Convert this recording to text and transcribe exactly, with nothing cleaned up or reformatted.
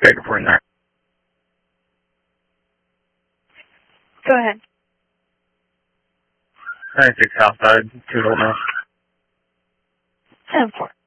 Beg your pardon there. Go ahead. ninety-six Southside, two adult males. ten four.